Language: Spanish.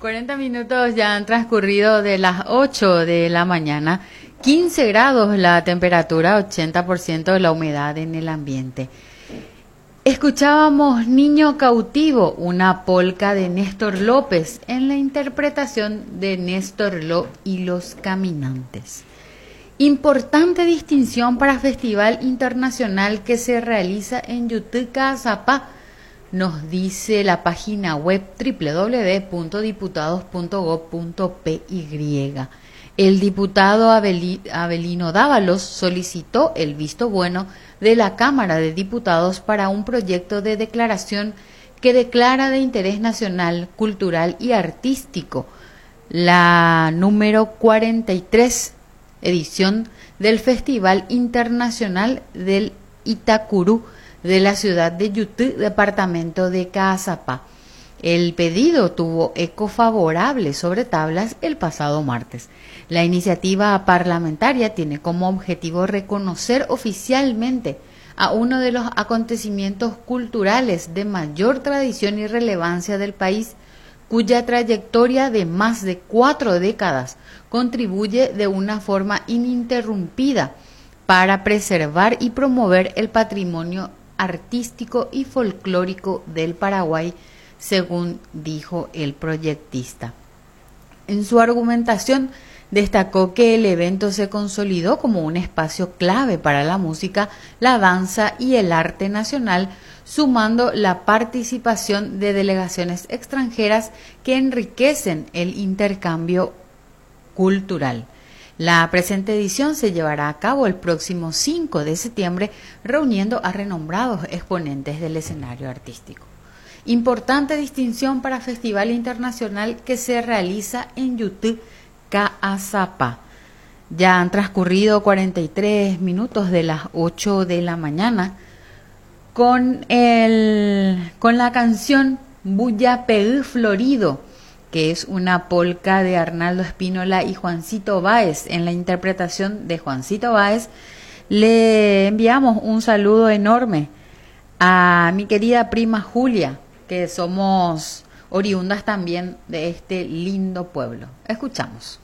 40 minutos ya han transcurrido de las 8 de la mañana, 15 grados la temperatura, 80% de la humedad en el ambiente. Escuchábamos Niño Cautivo, una polca de Néstor López, en la interpretación de Néstor Ló y los Caminantes. Importante distinción para Festival Internacional que se realiza en Yutuca, Azapá, nos dice la página web www.diputados.gov.py. El diputado Avelino Dávalos solicitó el visto bueno de la Cámara de Diputados para un proyecto de declaración que declara de interés nacional, cultural y artístico la número 43 edición del Festival Internacional del Itacurú de la ciudad de Yutú, departamento de Caazapá. El pedido tuvo eco favorable sobre tablas el pasado martes. La iniciativa parlamentaria tiene como objetivo reconocer oficialmente a uno de los acontecimientos culturales de mayor tradición y relevancia del país, cuya trayectoria de más de 4 décadas contribuye de una forma ininterrumpida para preservar y promover el patrimonio artístico y folclórico del Paraguay, según dijo el proyectista. En su argumentación destacó que el evento se consolidó como un espacio clave para la música, la danza y el arte nacional, sumando la participación de delegaciones extranjeras que enriquecen el intercambio cultural. La presente edición se llevará a cabo el próximo 5 de septiembre, reuniendo a renombrados exponentes del escenario artístico. Importante distinción para Festival Internacional que se realiza en Yutú, Caazapá. Ya han transcurrido 43 minutos de las 8 de la mañana con la canción Buyapeú Florido, que es una polca de Arnaldo Espínola y Juancito Báez. En la interpretación de Juancito Báez le enviamos un saludo enorme a mi querida prima Julia, que somos oriundas también de este lindo pueblo. Escuchamos.